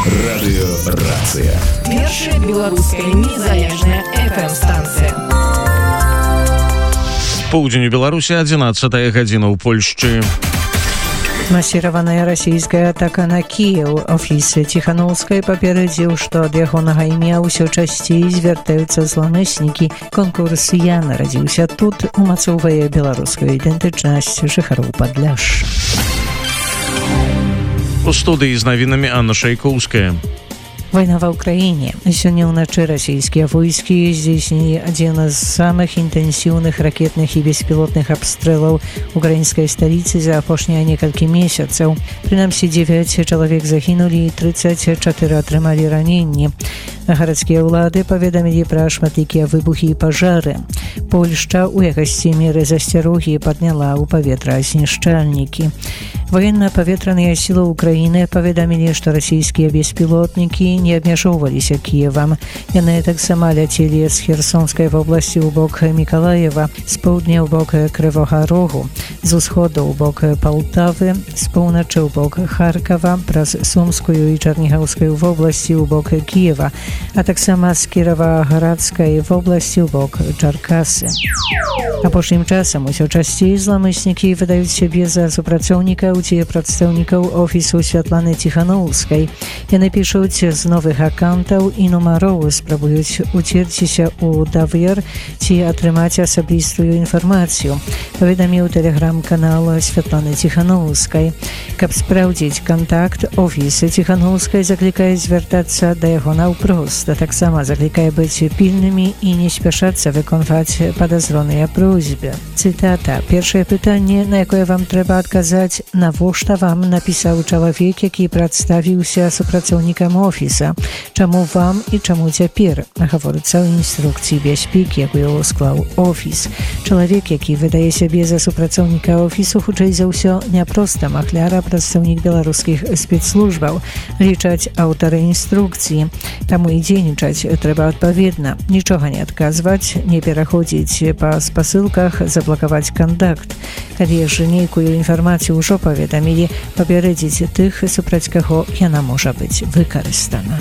Радыёрацыя. Першая беларуская незалежная FM-станцыя. Поўдзень у Беларусі, 11 гадзіна ў Польшчы. Масіраваная расійская атака на Кіеў. Офіс Ціхановскай папередзіў, што ад ягонага імя ўсё часцей звяртаюцца зламыснікі. Конкурс «Я нарадзіўся тут» умацоўвае беларускую ідэнтычнасць жыхароў Падляшша. У студыі з навінамі Анна Шайкоўская. Вайна ва ўкраіне. Сёння ўначы расійскія войскі здзейснілі адзін з самых інтэнсіўных ракетных і беспілотных абстрэлаў украінскай сталіцы за апошнія некалькі месяцаў. Прынамсі 9 чалавек загінулі і 34 атрымалі раненні. Гарадскія ўлады паведамілі пра шматлікія выбухі і пажары. Польшча ў якасці меры засцярогі падняла ў паветра знішчальнікі. Военно-паветраныя сілы Украіны паведамілі, што расійскія беспілотнікі не абмяжоўваліся Кіевам. Яны таксама ляцелі з Херсонскай вобласці ў бок Мікалаева, з поўдня ў бок Крывога Рогу, з усходу ў бок Палтавы, з поўначы ў бок Харкава, праз Сумскую і Чарнігаўскую вобласці ў бок Кіева, а таксама з Кіраваградскай вобласці ў бок Чаркасы. Апошнім часам усё часцей зламыснікі выдаюць сябе за супрацоўнікаў ці прадстаўнікаў офісу Святланы Ціхановскай. Яны пішуць з новых аккаунтаў і нумароў, спрабуюць уцерціся ў давер ці атрымаць асабістую інфармацыю, паведаміў тэлеграм-канал Святланы Ціхановскай. Каб спраўдзіць кантакт, офіс Ціхановскай заклікае звяртацца да яго наўпрост, а таксама заклікае быць пільнымі і не спяшацца выконваць падазроныя просьбы. Цытата. «Першае пытанне, на якое вам трэба адказаць, навошта вам напісаў чалавек, які прадставіўся супрацоўнікам офіса? Чаму вам і чаму цяпер?» Гаворыцца ў інструкцыі бяспекі, якую склаў офіс. Чалавек, які выдае сябе за супрацоўніка офісу, хутчэй за ўсё не проста махляра, прадстаўнік беларускіх спецслужбаў, лічаць аўтары інструкцыі. Таму і дзейнічаць трэба адпаведна. Нічога не адказваць, не пераходзіць па спасылках, заблакаваць кантакт. Калі ж нейкую інфармацыю ўжо паведамілі, папярэдзіць тых, супраць каго яна можа быць выкарыстана.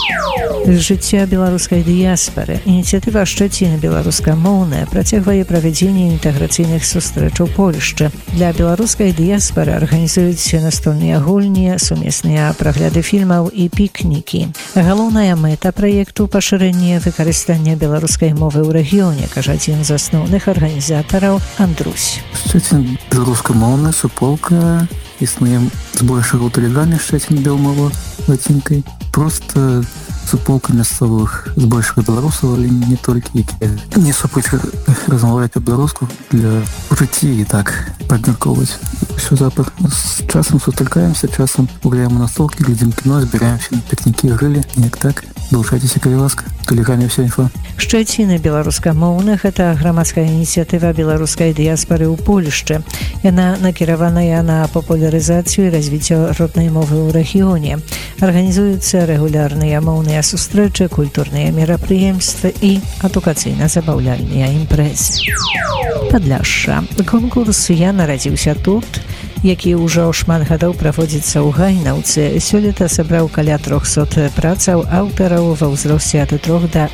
З жыцця беларускай дыяспары. Ініцыятыва Шчэціна беларускамоўная працягвае правядзенне інтэграцыйных сустрэч у Польшчы. Для беларускай дыяспары арганізуюць настольныя гульні, сумесныя прагляды фільмаў і пікнікі. Галоўная мэта праекту – пашырэнне выкарыстання беларускай мовы ў рэгіёне, кажа адзін з асноўных арганізатараў Андрусь. Шчэцін беларускамоўная суполка, існуем збольшага ў тэлеграме Шчэцін белмова лацінкай. Просто суполка мясцовых збольшага беларусаў, але не толькі, якія не супуць размаўляць па-беларуску для жыцці і так падмяркоўваць усё запад. З часам сустракаемся, часам гуляем у настолкі, глядзім кіно, збіраемся на пікнікі, грылі, неяк так. Долучайцеся, калі ласка. В тэлеграме ўся інфа. Шчэціна беларускамоўных – гэта грамадская ініцыятыва беларускай дыяспары ў Польшчы. Яна накіраваная на папулярызацыю і развіццё роднай мовы ў рэгіёне. Арганізуюцца рэгулярныя моўныя сустрэчы, культурныя мерапрыемствы і адукацыйна-забаўляльныя імпрэзы. Падляшша. Конкурс «Я нарадзіўся тут», які ўжо шмат гадоў праводзіцца ў Гайнаўцы, сёлета сабраў каля 300 працаў аўтараў ва ўзросце ад 3 да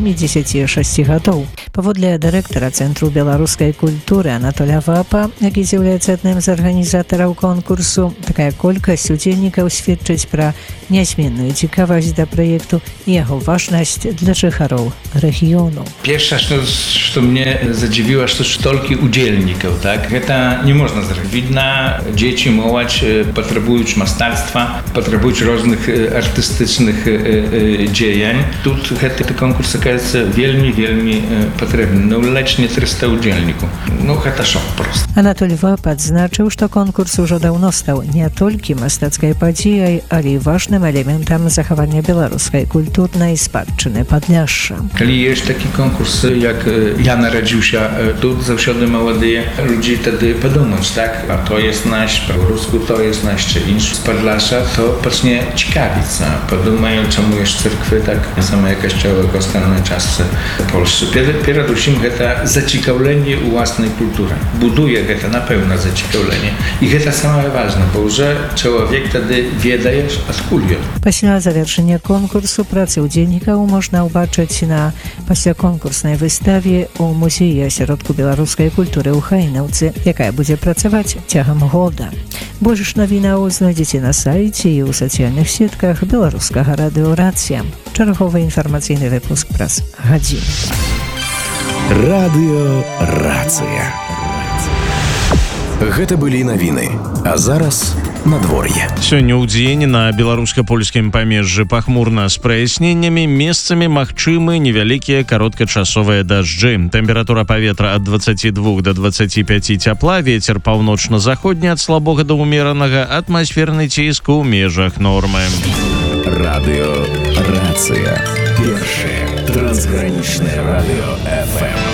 76 гадоў. Паводле дырэктара Цэнтру беларускай культуры Анатоля Вапа, які з'яўляецца адным з арганізатараў конкурсу, такая колькасць удзельнікаў сведчыць пра нязменную цікавасць да праекту і яго важнасць для жыхароў рэгіёну. Першае, што мне задзівіла, што столькі удзельнікаў, так? Гэта не можна зрабіць. Відна, дзеці, моладзь патрабуюць мастацтва, патрабуюць розных артыстычных дзеянь. Тут гэты конкурс аказаецца вельмі патрэбны. Ну, ледзь не 300 удзельнікаў. Ну, гэта шок проста. Анатоль Вап адзначыў, што конкурс ужо даўно стаў не толькі мастацкай падзеяй, але і важным элементам захавання беларускай культурнай спадчыны Падляшша. Калі ёсць такі конкурс, як «Я нарадзіўся тут», заўсёды маладыя людзі тады падумаюць, так? А то jest nasz, po-rusku to jest nasz, czy inny z Podlasza, to zacznie ciekawić. Podumają, czemu jest cerkwy, tak same kościoły w ostatniej czasce Polsce. Przede wszystkim to zaciekawienie własnej kultury. Buduje to na pewno zaciekawienie. I to samo ważne, bo że człowiek wtedy wiedzie, skąd перыяд. Пасля завяршэння конкурсу працы ўдзельнікаў можна ўбачыць на пасляконкурснай выставе ў музеі асяродку беларускай культуры ў Хайнаўцы, якая будзе працаваць цягам года. Больш навінаў знойдзеце на сайце і ў сацыяльных сетках беларускага радыёрацыя. Чарговы інфармацыйны выпуск праз гадзіну. Радыёрацыя. Гэта былі навіны, а зараз надвор'е. Сёння ў дзень на беларуска-польскім памежжы пахмурна з праясненнямі, месцамі магчымы невялікія кароткачасовыя дажджы. Тэмпература паветра ад 22 до 25 цяпла, вецер паўночна-заходні ад слабога да ўмеранага, атмасферны ціск у межах нормы. Радыёрацыя. Першае трансгранічнае радыё FM.